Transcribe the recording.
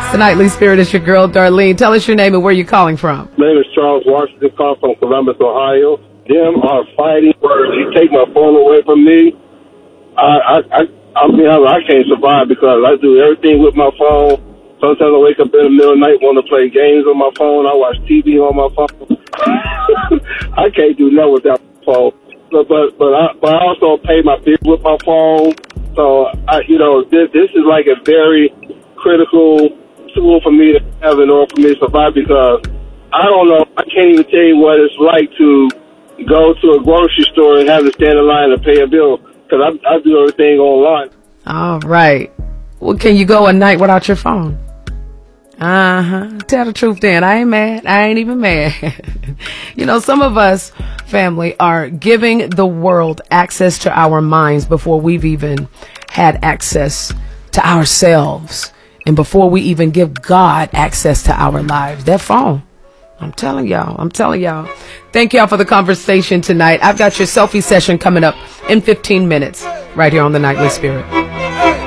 It's the Nightly Spirit. It's your girl, Darlene. Tell us your name and where you're calling from. My name is Charles Washington, calling from Columbus, Ohio. Them are fighting words. You take my phone away from me. I can't survive because I do everything with my phone. Sometimes I wake up in the middle of the night, want to play games on my phone. I watch TV on my phone. I can't do nothing without my phone. But I also pay my bills with my phone. So this is like a very critical tool for me to have in order for me to survive, because I don't know. I can't even tell you what it's like to go to a grocery store and have to stand in line to pay a bill, because I do everything online. All right. Well, can you go a night without your phone? Tell the truth then. I ain't mad. I ain't even mad. Some of us, family, are giving the world access to our minds before we've even had access to ourselves, and before we even give God access to our lives. That phone. I'm telling y'all. Thank y'all for the conversation tonight. I've got your selfie session coming up in 15 minutes right here on the Nightly Spirit.